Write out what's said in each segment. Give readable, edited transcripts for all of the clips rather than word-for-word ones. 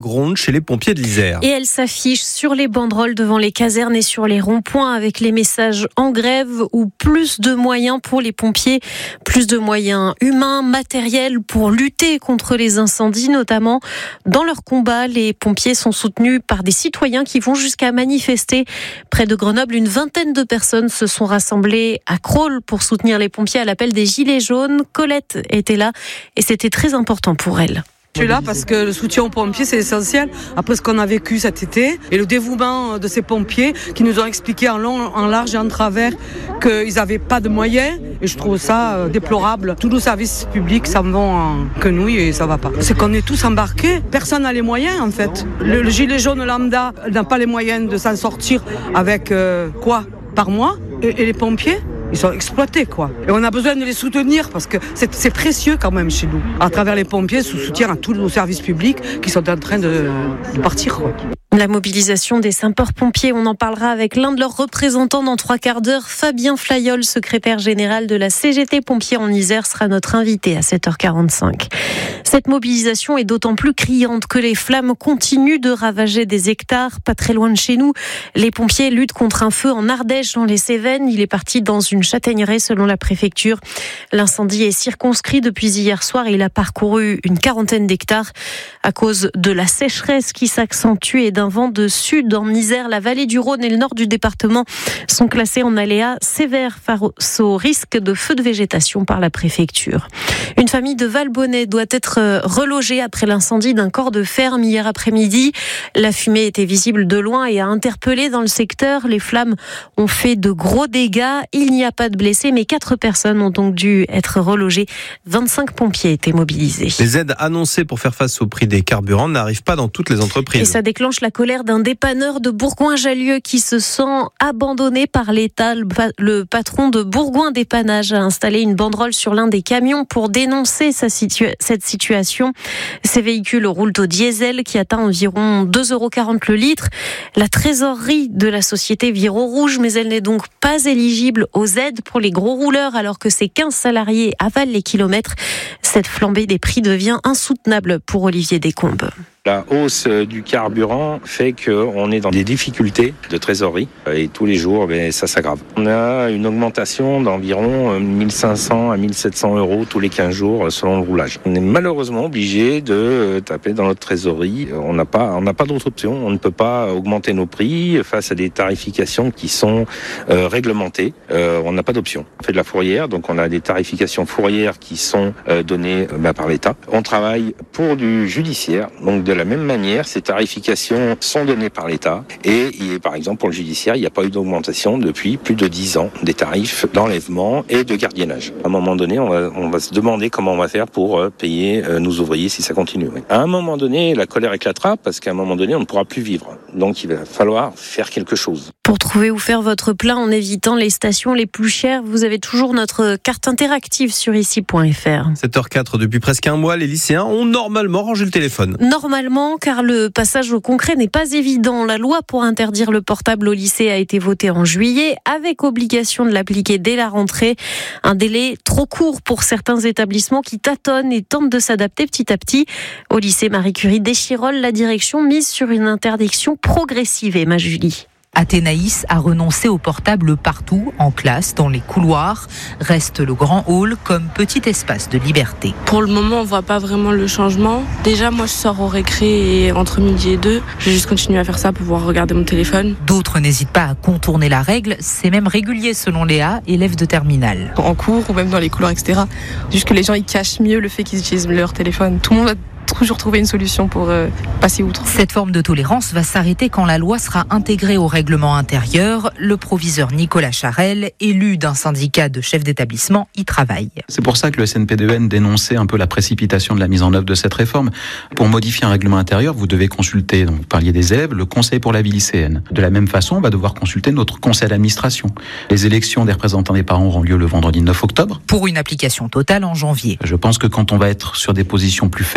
gronde chez les pompiers de l'Isère. Et elle s'affiche sur les banderoles devant les casernes et sur les ronds-points avec les messages en grève ou plus de moyens pour les pompiers, plus de moyens humains, matériels pour lutter contre les incendies, notamment dans leur combat. Les pompiers sont soutenus par des citoyens qui vont jusqu'à manifester. Près de Grenoble, une vingtaine de personnes se sont rassemblées à Crolles pour soutenir les pompiers à l'appel des Gilets jaunes. Colette était là et c'était très important pour elle. Je suis là parce que le soutien aux pompiers, c'est essentiel. Après ce qu'on a vécu cet été et le dévouement de ces pompiers qui nous ont expliqué en long, en large et en travers qu'ils n'avaient pas de moyens. Et je trouve ça déplorable. Tous nos services publics s'en vont en quenouille et ça va pas. C'est qu'on est tous embarqués. Personne n'a les moyens en fait. Le gilet jaune lambda n'a pas les moyens de s'en sortir avec quoi par mois et les pompiers ils sont exploités, quoi. Et on a besoin de les soutenir parce que c'est précieux quand même chez nous. À travers les pompiers, sous soutien à tous nos services publics qui sont en train de partir, quoi. La mobilisation des sapeurs-pompiers, on en parlera avec l'un de leurs représentants dans 3 quarts d'heure. Fabien Flayol, secrétaire général de la CGT Pompiers en Isère, sera notre invité à 7h45. Cette mobilisation est d'autant plus criante que les flammes continuent de ravager des hectares. Pas très loin de chez nous, les pompiers luttent contre un feu en Ardèche, dans les Cévennes. Il est parti dans une châtaigneraie selon la préfecture. L'incendie est circonscrit depuis hier soir et il a parcouru une 40aine d'hectares à cause de la sécheresse qui s'accentue et d'un vent de sud. En Isère, la vallée du Rhône et le nord du département sont classés en aléa sévère face au risque de feu de végétation par la préfecture. Une famille de Valbonnet doit être relogée après l'incendie d'un corps de ferme hier après-midi. La fumée était visible de loin et a interpellé dans le secteur. Les flammes ont fait de gros dégâts. Il n'y a pas de blessés, mais 4 personnes ont donc dû être relogées. 25 pompiers étaient mobilisés. Les aides annoncées pour faire face au prix des carburants n'arrivent pas dans toutes les entreprises. Et ça déclenche la colère d'un dépanneur de Bourgoin-Jallieu qui se sent abandonné par l'État. Le patron de Bourgoin Dépannage a installé une banderole sur l'un des camions pour dénoncer cette situation. Ces véhicules roulent au diesel qui atteint environ 2,40 € le litre. La trésorerie de la société vire au rouge, mais elle n'est donc pas éligible aux aides pour les gros rouleurs alors que ces 15 salariés avalent les kilomètres. Cette flambée des prix devient insoutenable pour Olivier Descombes. La hausse du carburant fait qu'on est dans des difficultés de trésorerie et tous les jours, ça s'aggrave. On a une augmentation d'environ 1500 à 1700 € tous les 15 jours selon le roulage. On est malheureusement obligé de taper dans notre trésorerie. On n'a pas d'autre option. On ne peut pas augmenter nos prix face à des tarifications qui sont réglementées. On n'a pas d'option. On fait de la fourrière, donc on a des tarifications fourrières qui sont données par l'État. On travaille pour du judiciaire, donc de la même manière, ces tarifications sont données par l'État et par exemple pour le judiciaire, il n'y a pas eu d'augmentation depuis plus de 10 ans des tarifs d'enlèvement et de gardiennage. À un moment donné, on va se demander comment on va faire pour payer nos ouvriers si ça continue. À un moment donné, la colère éclatera parce qu'à un moment donné, on ne pourra plus vivre. Donc il va falloir faire quelque chose. Pour trouver où faire votre plein en évitant les stations les plus chères, vous avez toujours notre carte interactive sur ici.fr. 7h04, depuis presque un mois, les lycéens ont normalement rangé le téléphone. Normalement, car le passage au concret n'est pas évident. La loi pour interdire le portable au lycée a été votée en juillet, avec obligation de l'appliquer dès la rentrée. Un délai trop court pour certains établissements qui tâtonnent et tentent de s'adapter petit à petit. Au lycée Marie Curie d'Échirolles, la direction mise sur une interdiction progressive. Emma Julie. Athénaïs a renoncé au portable partout, en classe, dans les couloirs. Reste le grand hall comme petit espace de liberté. Pour le moment, on voit pas vraiment le changement. Déjà, moi, je sors au récré et entre midi et 2, je vais juste continuer à faire ça pour pouvoir regarder mon téléphone. D'autres n'hésitent pas à contourner la règle. C'est même régulier selon Léa, élève de terminale. En cours ou même dans les couloirs, etc. Juste que les gens, ils cachent mieux le fait qu'ils utilisent leur téléphone. Tout le monde toujours trouver une solution pour passer outre. Cette forme de tolérance va s'arrêter quand la loi sera intégrée au règlement intérieur. Le proviseur Nicolas Charel, élu d'un syndicat de chefs d'établissement, y travaille. C'est pour ça que le SNPDEN dénonçait un peu la précipitation de la mise en œuvre de cette réforme. Pour modifier un règlement intérieur, vous devez consulter, donc vous parliez des élèves, le conseil pour la vie lycéenne. De la même façon, on va devoir consulter notre conseil d'administration. Les élections des représentants des parents auront lieu le vendredi 9 octobre. Pour une application totale en janvier. Je pense que quand on va être sur des positions plus fermes,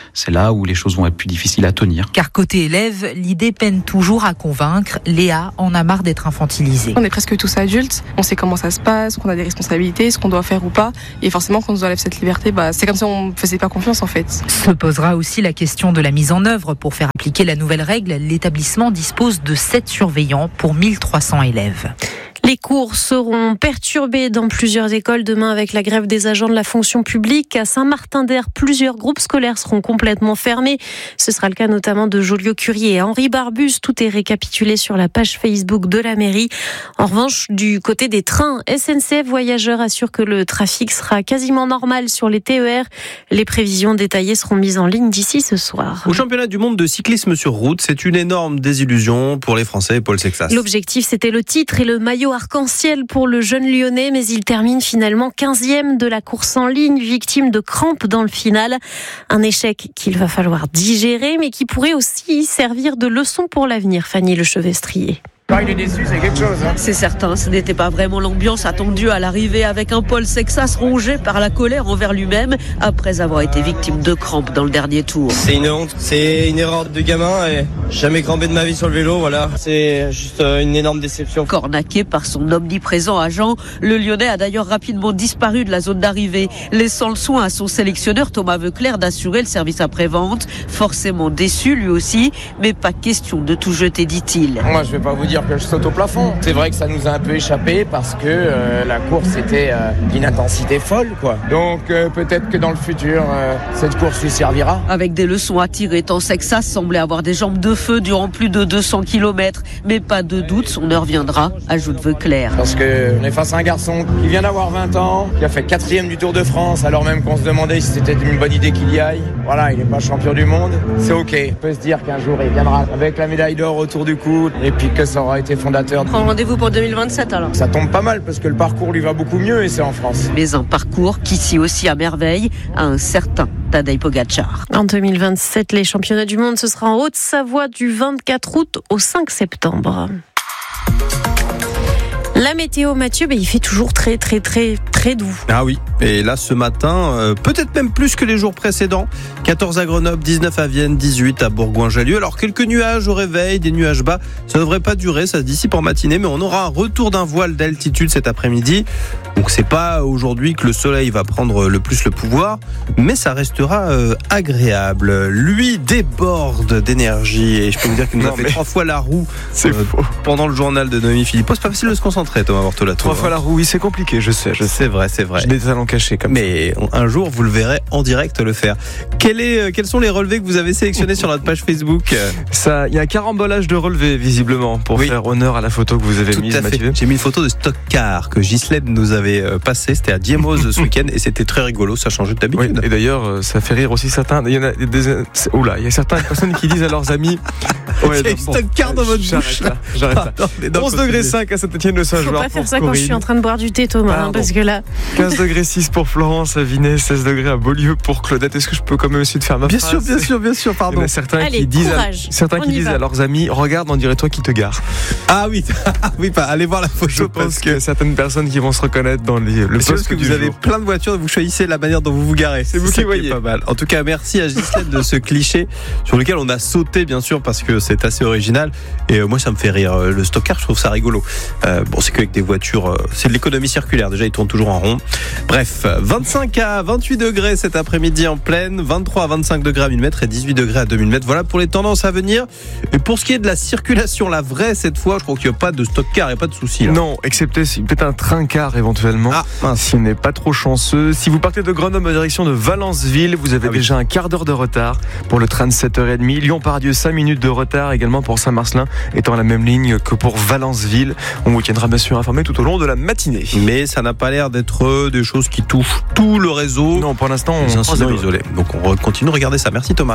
c'est là où les choses vont être plus difficiles à tenir. Car côté élève, l'idée peine toujours à convaincre. Léa en a marre d'être infantilisée. On est presque tous adultes, on sait comment ça se passe, qu'on a des responsabilités, ce qu'on doit faire ou pas. Et forcément, quand on nous enlève cette liberté, c'est comme si on ne faisait pas confiance en fait. Se posera aussi la question de la mise en œuvre. Pour faire appliquer la nouvelle règle, l'établissement dispose de 7 surveillants pour 1300 élèves. Les cours seront perturbés dans plusieurs écoles demain avec la grève des agents de la fonction publique. À Saint-Martin-d'Hères, plusieurs groupes scolaires seront complètement fermés. Ce sera le cas notamment de Joliot-Curie et Henri Barbus. Tout est récapitulé sur la page Facebook de la mairie. En revanche, du côté des trains, SNCF Voyageurs assure que le trafic sera quasiment normal sur les TER. Les prévisions détaillées seront mises en ligne d'ici ce soir. Au championnat du monde de cyclisme sur route, c'est une énorme désillusion pour les Français, Paul Sexas. L'objectif, c'était le titre et le maillot arc-en-ciel pour le jeune Lyonnais, mais il termine finalement 15e de la course en ligne, victime de crampes dans le final. Un échec qu'il va falloir digérer, mais qui pourrait aussi servir de leçon pour l'avenir, Fanny Lechevestrier. Il est déçu, c'est quelque chose. C'est certain, ce n'était pas vraiment l'ambiance attendue à l'arrivée, avec un Paul Sexas rongé par la colère envers lui-même après avoir été victime de crampes dans le dernier tour. C'est une honte, c'est une erreur de gamin et jamais crampé de ma vie sur le vélo, voilà. C'est juste une énorme déception. Cornaqué par son omniprésent agent, le Lyonnais a d'ailleurs rapidement disparu de la zone d'arrivée, laissant le soin à son sélectionneur Thomas Veuclair d'assurer le service après-vente. Forcément déçu lui aussi, mais pas question de tout jeter, dit-il. Moi, je vais pas vous dire que je saute au plafond. C'est vrai que ça nous a un peu échappé parce que la course était d'une intensité folle, quoi. Donc peut-être que dans le futur, cette course lui servira. Avec des leçons à tirer, tant Sexas semblait avoir des jambes de feu durant plus de 200 km. Mais pas de doute, son heure viendra, ajoute Veuclair. Parce qu'on est face à un garçon qui vient d'avoir 20 ans, qui a fait 4e du Tour de France, alors même qu'on se demandait si c'était une bonne idée qu'il y aille. Voilà, il n'est pas champion du monde. C'est ok. On peut se dire qu'un jour il viendra avec la médaille d'or autour du cou et puis que ça aura été fondateur. Prends rendez-vous pour 2027 alors. Ça tombe pas mal parce que le parcours lui va beaucoup mieux et c'est en France. Mais un parcours qui scie aussi à merveille à un certain Tadej Pogačar. En 2027, les championnats du monde, ce sera en Haute-Savoie du 24 août au 5 septembre. La météo, Mathieu, il fait toujours très doux. Ah oui, et là ce matin, peut-être même plus que les jours précédents. 14 à Grenoble, 19 à Vienne, 18 à Bourgoin-Jallieu. Alors quelques nuages au réveil, des nuages bas. Ça ne devrait pas durer, ça se dissipe en matinée, mais on aura un retour d'un voile d'altitude cet après-midi. Donc c'est pas aujourd'hui que le soleil va prendre le plus le pouvoir, mais ça restera agréable. Lui déborde d'énergie et je peux vous dire qu'il nous a fait 3 fois la roue pendant le journal de Noémie Philippot. C'est pas facile de se concentrer, Thomas Bortolato. 3 fois la roue, oui, c'est compliqué, je sais. C'est vrai. J'ai des talents cachés comme mais ça. Un jour, vous le verrez en direct le faire. Quels sont les relevés que vous avez sélectionnés sur notre page Facebook ? Il y a un carambolage de relevés, visiblement, pour faire honneur à la photo que vous avez mise, Mathieu. J'ai mis une photo de Stock Car que Ghislaine nous avait passée. C'était à Diemos ce week-end et c'était très rigolo. Ça changeait d'habitude. Oui, et d'ailleurs, ça fait rire aussi certains. Il y a certaines personnes qui disent à leurs amis il y a Stock Car dans votre bouche. J'arrête là. 11 degrés 5 à Saint-Étienne-de-Saint-Joueur. Faut pas faire ça quand je suis en train de boire du thé, Thomas, parce que là. 15 degrés 6 pour Florence, à Vinay, 16 degrés à Beaulieu pour Claudette. Est-ce que je peux quand même essayer de faire ma phrase ? Bien sûr, pardon. Il y en a certains qui disent à leurs amis, regarde, on dirait toi qui te gares. Ah oui, allez voir la photo. Je pense que certaines personnes qui vont se reconnaître dans le poste parce que vous avez plein de voitures, vous choisissez la manière dont vous vous garez. C'est vous qui voyez. Pas mal. En tout cas, merci à Ghislaine de ce cliché sur lequel on a sauté, bien sûr, parce que c'est assez original. Et moi, ça me fait rire. Le Stock Car, je trouve ça rigolo. C'est qu'avec des voitures, c'est de l'économie circulaire. Déjà, ils tournent toujours en rond. Bref, 25 à 28 degrés cet après-midi en pleine, 23 à 25 degrés à 1000 mètres et 18 degrés à 2000 mètres. Voilà pour les tendances à venir. Et pour ce qui est de la circulation, la vraie cette fois, je crois qu'il n'y a pas de Stock Car, il n'y a pas de souci. Non, excepté peut-être un train-car éventuellement. Si on n'est pas trop chanceux. Si vous partez de Grenoble en direction de Valenceville, vous avez déjà un quart d'heure de retard pour le train de 7h30. Lyon-Pardieu, 5 minutes de retard également pour Saint-Marcelin, étant la même ligne que pour Valenceville. On vous tiendra bien sûr informé tout au long de la matinée. Mais ça n'a pas l'air d'être des choses qui touchent tout le réseau. Non, pour l'instant, on est isolé. Donc on continue de regarder ça. Merci Thomas.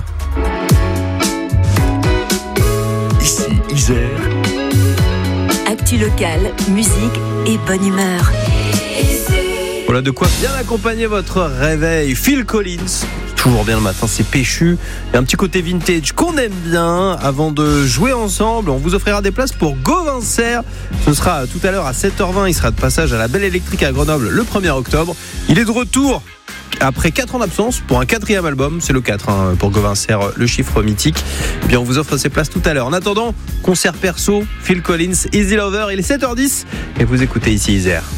Ici Isère. Actu locale, musique et bonne humeur. Voilà de quoi bien accompagner votre réveil. Phil Collins, toujours bien le matin, c'est péchu. Il y a un petit côté vintage qu'on aime bien. Avant de jouer ensemble, on vous offrira des places pour Gauvin-Serre. Ce sera tout à l'heure à 7h20. Il sera de passage à la Belle Électrique à Grenoble le 1er octobre. Il est de retour après 4 ans d'absence pour un 4e album. C'est le 4 pour Gauvin Serre, le chiffre mythique. Et bien on vous offre ses places tout à l'heure. En attendant, concert perso, Phil Collins, Easy Lover. Il est 7h10 et vous écoutez ici Isère.